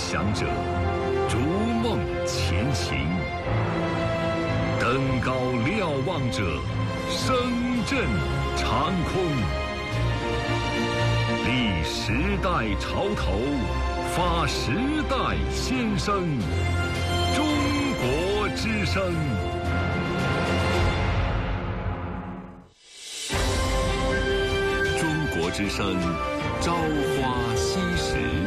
想者，逐梦前行；登高瞭望者，声震长空。立时代潮头，发时代先声。中国之声。中国之声，朝花夕拾。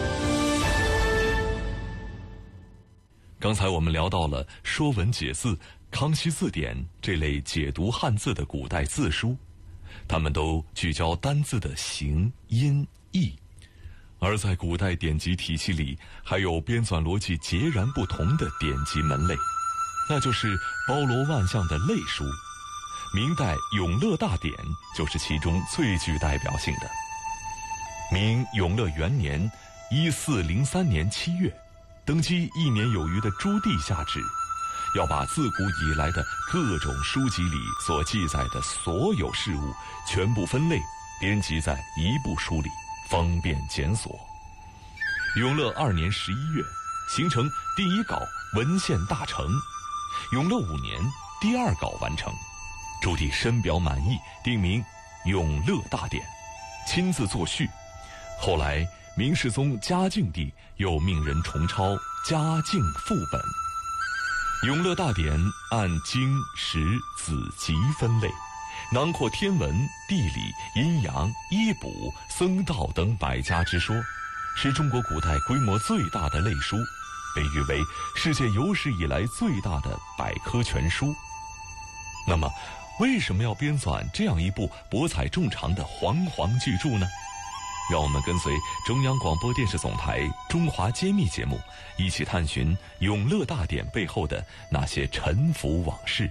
刚才我们聊到了《说文解字》《康熙字典》这类解读汉字的古代字书，它们都聚焦单字的形、音、义。而在古代典籍体系里，还有编纂逻辑截然不同的典籍门类，那就是包罗万象的类书。明代《永乐大典》就是其中最具代表性的。明永乐元年1403年7月，登基1年有余的朱棣下旨，要把自古以来的各种书籍里所记载的所有事物全部分类编辑在一部书里，方便检索。永乐2年11月，形成第一稿文献大成。永乐5年，第二稿完成。朱棣深表满意，定名《永乐大典》，亲自作序。后来明世宗嘉靖帝又命人重抄嘉靖副本。永乐大典按经、史、子集分类，囊括天文、地理、阴阳、医卜、僧道等百家之说，是中国古代规模最大的类书，被誉为世界有史以来最大的百科全书。那么为什么要编纂这样一部博采众长的煌煌巨著呢？让我们跟随中央广播电视总台《中华揭秘》节目，一起探寻永乐大典背后的那些沉浮往事。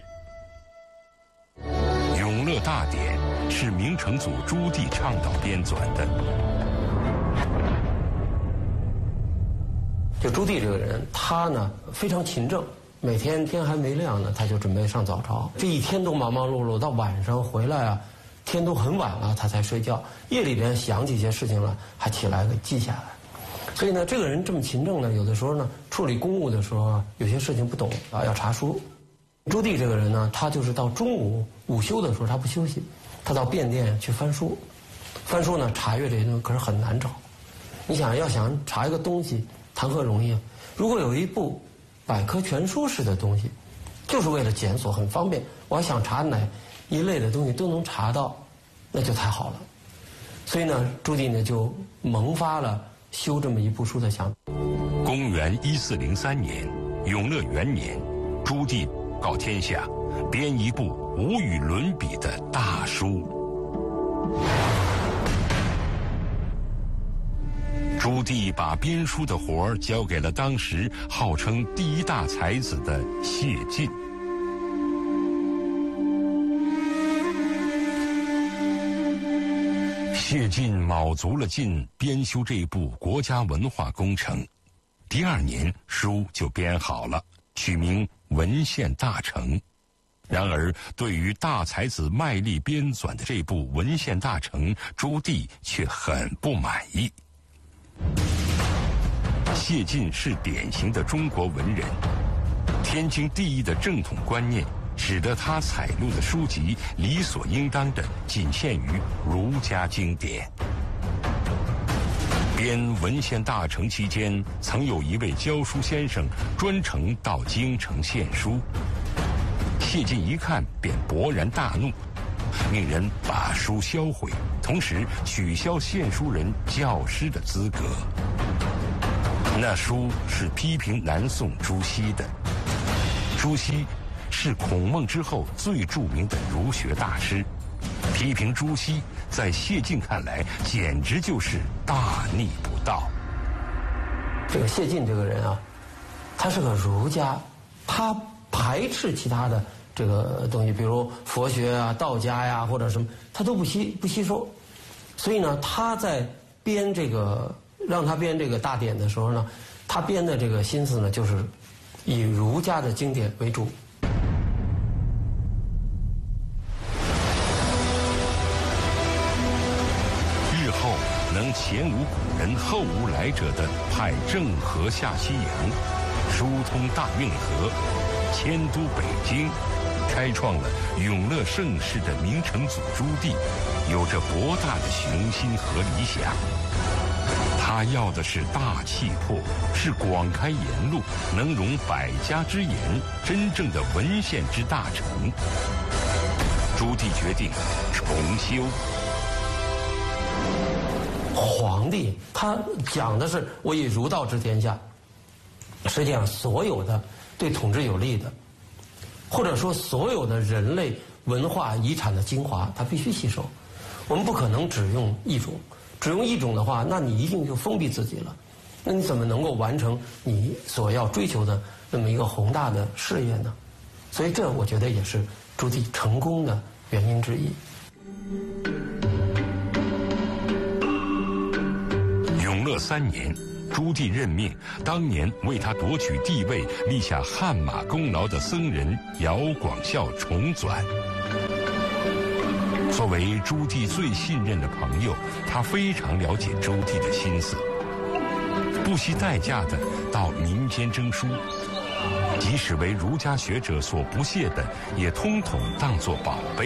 永乐大典是明成祖朱棣倡导编纂的。 就朱棣这个人，他呢非常勤政，每天天还没亮呢，他就准备上早朝，这一天都忙忙碌碌，到晚上回来啊，天都很晚了，他才睡觉。夜里边想起一些事情了，还起来给记下来。所以呢，这个人这么勤政呢，有的时候呢，处理公务的时候，有些事情不懂啊，要查书。朱棣这个人呢，他就是到中午午休的时候，他不休息，他到便殿去翻书。翻书呢，查阅这些东西可是很难找。你想要查一个东西，谈何容易啊！如果有一部百科全书式的东西，就是为了检索，很方便。我要想查哪一类的东西都能查到，那就太好了。所以呢，朱棣呢就萌发了修这么一部书的想法。 公元1403年，永乐元年，朱棣告天下，编一部无与伦比的大书。朱棣把编书的活儿交给了当时号称第一大才子的谢晋。谢晋卯足了劲编修这部国家文化工程，第2年书就编好了，取名《文献大成》。然而，对于大才子卖力编纂的这部《文献大成》，朱棣却很不满意。谢晋是典型的中国文人，天经地义的正统观念使得他采录的书籍理所应当的仅限于儒家经典。编《文献大成》期间，曾有一位教书先生专程到京城献书，谢晋一看便勃然大怒，命人把书销毁，同时取消献书人教师的资格。那书是批评南宋朱熹的。朱熹是孔孟之后最著名的儒学大师，批评朱熹在谢晋看来简直就是大逆不道。 这个谢晋这个人啊，他是个儒家，他排斥其他的这个东西，比如佛学啊、道家呀或者什么，他都不吸收。所以呢，他在编这个让他编这个大典的时候呢，他编的这个心思呢，就是以儒家的经典为主。 日后能前无古人后无来者的派郑和下西洋，疏通大运河，迁都北京，开创了永乐盛世的明成祖朱棣，有着博大的雄心和理想。他要的是大气魄，是广开言路，能容百家之言，真正的文献之大成。朱棣决定重修。 皇帝他讲的是我以儒道治天下，实际上所有的对统治有利的，或者说所有的人类文化遗产的精华，他必须吸收。我们不可能只用一种，只用一种的话，那你一定就封闭自己了。那你怎么能够完成你所要追求的那么一个宏大的事业呢？所以这我觉得也是朱棣成功的原因之一。 永乐3年，朱棣任命当年为他夺取帝位立下汗马功劳的僧人姚广孝重纂。作为朱棣最信任的朋友，他非常了解朱棣的心思，不惜代价的到民间征书，即使为儒家学者所不屑的，也通统当作宝贝。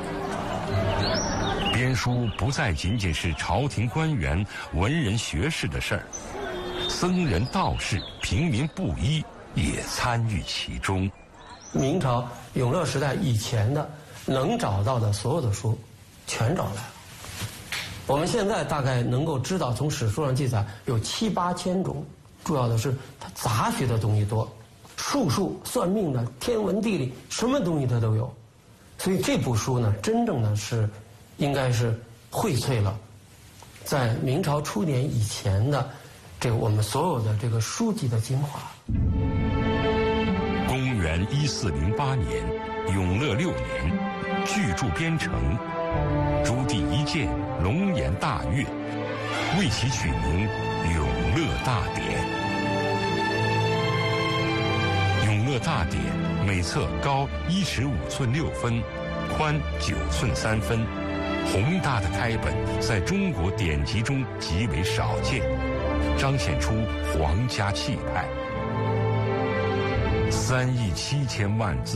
编书不再仅仅是朝廷官员、文人学士的事儿，僧人道士、平民布衣也参与其中。 明朝永乐时代以前的能找到的所有的书全找来了。我们现在大概能够知道，从史书上记载有7、8千种，主要的是它杂学的东西多，术算命的、天文地理，什么东西它都有。所以这部书呢，真正的是应该是荟萃了在明朝初年以前的这个我们所有的这个书籍的精华。 公元1408年，永乐6年，巨著编成，朱棣一见，龙颜大悦，为其取名《永乐大典》。《永乐大典》每册高15寸6分，宽9寸3分，宏大的开本在中国典籍中极为少见，彰显出皇家气派。3亿7千万字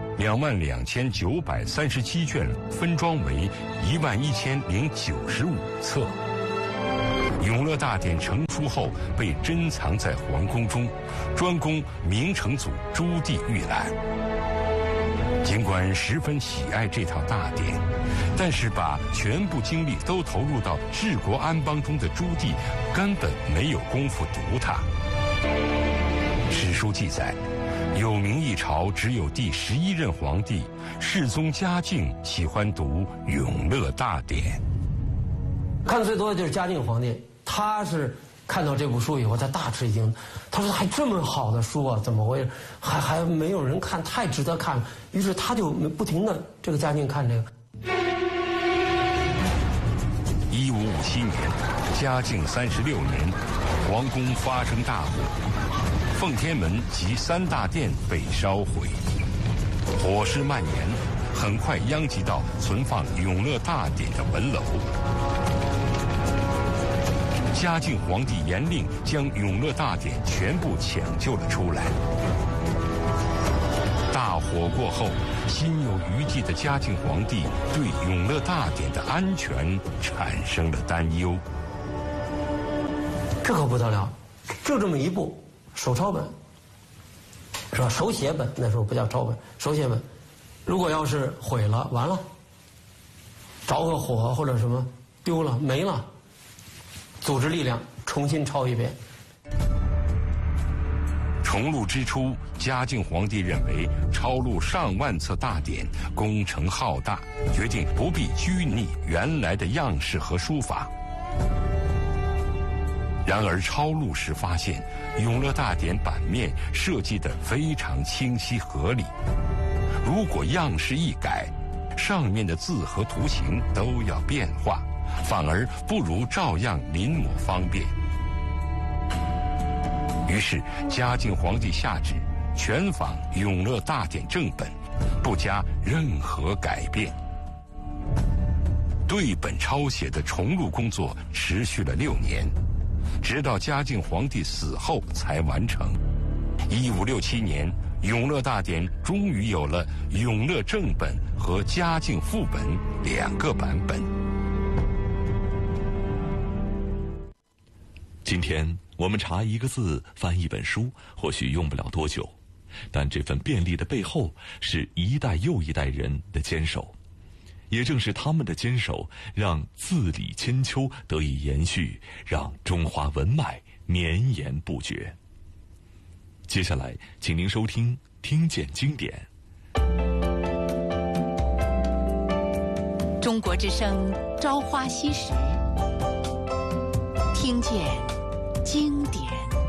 ，22937卷，分装为11095册。永乐大典成书后，被珍藏在皇宫中，专供明成祖朱棣阅览。尽管十分喜爱这套大典，但是把全部精力都投入到治国安邦中的朱棣，根本没有功夫读它。史书记载，有明一朝只有第11任皇帝世宗嘉靖喜欢读《永乐大典》。 看最多的就是嘉靖皇帝，他是看到这部书以后，他大吃一惊。他说：“还这么好的书啊，怎么会还没有人看？太值得看了。”于是他就不停的这个嘉靖看这个。 1557年，嘉靖36年，皇宫发生大火，奉天门及3大殿被烧毁，火势蔓延，很快殃及到存放《永乐大典》的文楼。嘉靖皇帝严令将《永乐大典》全部抢救了出来。大火过后，心有余悸的嘉靖皇帝对《永乐大典》的安全产生了担忧。 这可不得了，就这么一部手抄本，是吧？手写本，那时候不叫抄本，手写本，如果要是毁了，完了，着个火或者什么丢了没了，组织力量重新抄一遍。 重录之初，嘉靖皇帝认为抄录上万册大典工程浩大，决定不必拘泥原来的样式和书法。然而抄录时发现，《永乐大典》版面设计得非常清晰合理，如果样式一改，上面的字和图形都要变化，反而不如照样临摹方便。于是嘉靖皇帝下旨全仿《永乐大典》正本，不加任何改变。 对本抄写的重录工作持续了6年，直到嘉靖皇帝死后才完成。1567年，永乐大典终于有了永乐正本和嘉靖副本2个版本。 今天我们查一个字翻一本书，或许用不了多久，但这份便利的背后是一代又一代人的坚守。也正是他们的坚守，让字里千秋得以延续，让中华文脉绵延不绝。接下来请您收听听见经典。 中国之声朝花夕拾，听见经典。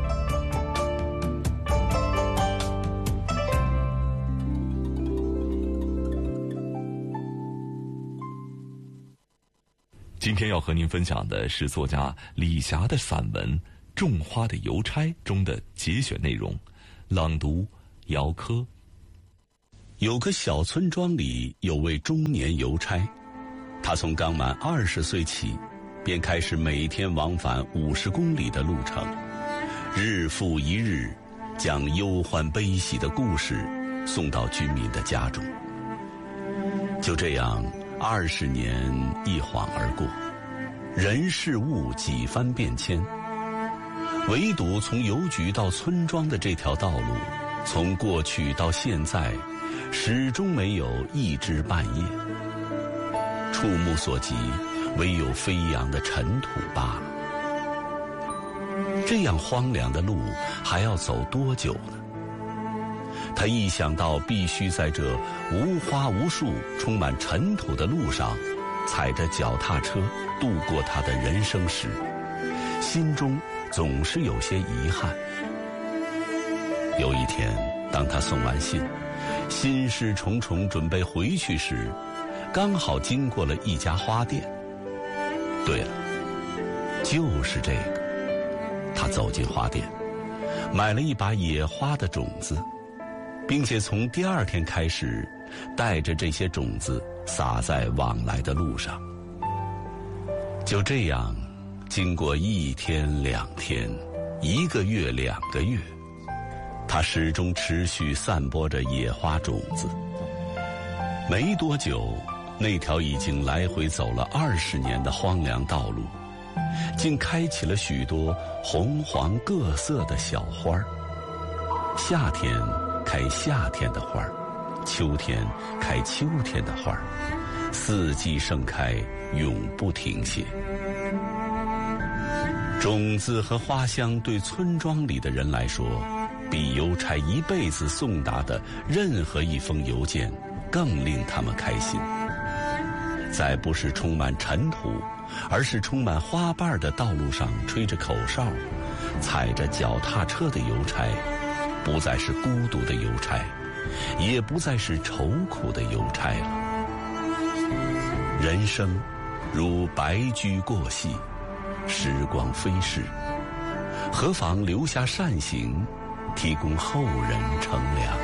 今天要和您分享的是作家李霞的散文《种花的邮差》中的节选内容，朗读姚科。 有个小村庄里有位中年邮差，他从刚满20岁起，便开始每天往返50公里的路程，日复一日，将忧欢悲喜的故事送到居民的家中。就这样，20年一晃而过，人事物几番变迁，唯独从邮局到村庄的这条道路，从过去到现在，始终没有一枝半叶。触目所及，唯有飞扬的尘土罢了。这样荒凉的路还要走多久呢？他一想到必须在这无花无树、充满尘土的路上，踩着脚踏车度过他的人生时，心中总是有些遗憾。有一天，当他送完信，心事重重准备回去时，刚好经过了一家花店。对了，就是这个。他走进花店，买了一把野花的种子，并且从第2天开始，带着这些种子撒在往来的路上。就这样，经过1天2天，1个月2个月，他始终持续散播着野花种子。没多久，那条已经来回走了20年的荒凉道路，竟开起了许多红黄各色的小花儿。夏天开夏天的花儿，秋天开秋天的花儿，四季盛开，永不停歇。种子和花香对村庄里的人来说，比邮差一辈子送达的任何一封邮件更令他们开心。在不是充满尘土，而是充满花瓣的道路上吹着口哨，踩着脚踏车的邮差，不再是孤独的邮差，也不再是愁苦的邮差了。人生如白驹过隙，时光飞逝，何妨留下善行，提供后人乘凉。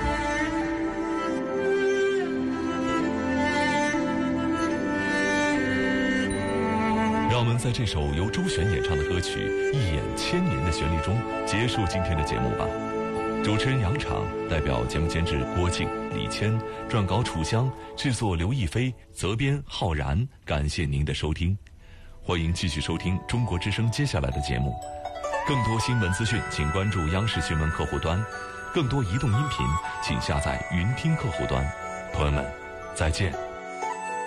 让我们在这首由周璇演唱的歌曲《一眼千年》的旋律中结束今天的节目吧。主持人杨昶，代表节目监制郭靖、李谦，撰稿楚香，制作刘亦菲，责编浩然。感谢您的收听，欢迎继续收听中国之声接下来的节目。更多新闻资讯，请关注央视新闻客户端；更多移动音频，请下载云听客户端。朋友们，再见。